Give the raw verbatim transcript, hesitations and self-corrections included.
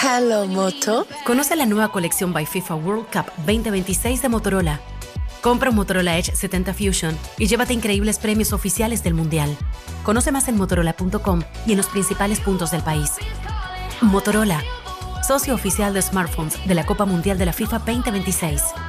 Hello, Moto. Conoce la nueva colección by FIFA World Cup veinte veintiséis de Motorola. Compra un Motorola Edge setenta Fusion y llévate increíbles premios oficiales del Mundial. Conoce más en motorola punto com y en los principales puntos del país. Motorola, socio oficial de smartphones de la Copa Mundial de la FIFA veinte veintiséis.